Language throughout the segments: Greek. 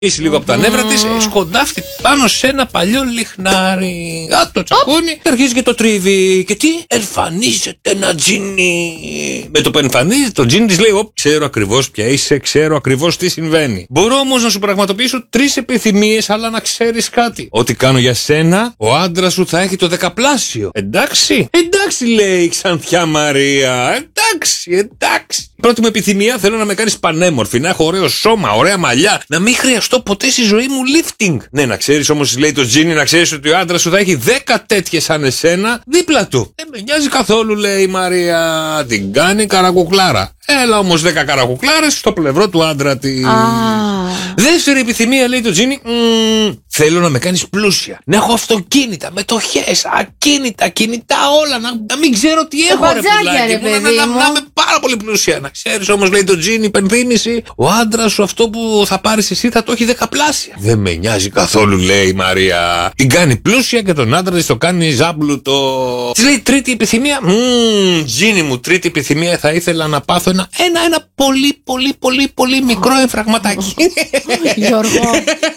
Είσαι λίγο από τα νεύρα της, σκοντάφτει πάνω σε ένα παλιό λιχνάρι. Το τσακώνει και αρχίζει και το τρίβει. Και τι, εμφανίζεται ένα τζίνι. Με το που εμφανίζεται, το τζίνι της λέει: ξέρω ακριβώς ποια είσαι, ξέρω ακριβώς τι συμβαίνει. Μπορώ όμως να σου πραγματοποιήσω 3 επιθυμίες, αλλά να ξέρεις κάτι. Ό,τι κάνω για σένα, ο άντρας σου θα έχει το δεκαπλάσιο. Εντάξει, εντάξει, λέει η Ξανθιά Μαρία. Εντάξει. Πρώτη μου επιθυμία, θέλω να με κάνεις πανέμορφη, να έχω ωραίο σώμα, ωραία μαλλιά, να μην χρειαστώ ποτέ στη ζωή μου lifting. Ναι, να ξέρεις όμως, λέει το Τζίνι, να ξέρεις ότι ο άντρας σου θα έχει 10 τέτοιες σαν εσένα δίπλα του. Δεν με νοιάζει καθόλου, λέει η Μαρία. Την κάνει καρακουκλάρα. Έλα όμως 10 καρακουκλάρες στο πλευρό του άντρα της. Δεύτερη επιθυμία, λέει το Τζίνι, θέλω να με κάνεις πλούσια. Να έχω αυτοκίνητα, μετοχές, ακίνητα, κινητά, όλα. Να μην ξέρω τι έχω, ρε πουλάκι μου. Να είμαι πάρα πολύ πλούσια. Να ξέρεις όμως, λέει το Τζίνι, υπενθύμηση, ο άντρας σου αυτό που θα πάρεις εσύ θα το έχει δεκαπλάσια. Δεν με νοιάζει καθόλου, λέει η Μαρία. Την κάνει πλούσια και τον άντρα της το κάνει ζάμπλουτο. Της λέει τρίτη επιθυμία, Τζίνι μου, τρίτη επιθυμία, θα ήθελα να πάθω ένα πολύ μικρό εμφραγματάκι. Γιώργο,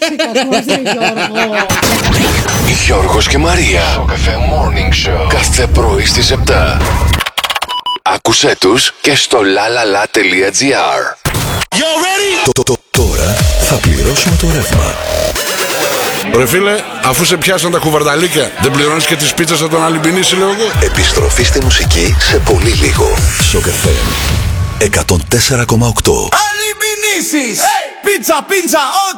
Γιώργος και Μαρία. Στο Cafe Morning Show. Κάθε πρωί στις 7. Άκουσέ τους και στο lalala.gr. Τώρα θα πληρώσουμε το ρεύμα. Ρε φίλε, αφού σε πιάσαν τα κουβαρδαλίκια, δεν πληρώνεις και τις πίτσες από τον Αλυμπινίση, λέω εγώ. Επιστροφή στη μουσική σε πολύ λίγο. Στο Cafe 104,8. Αλυμπινίσεις! Πίτσα!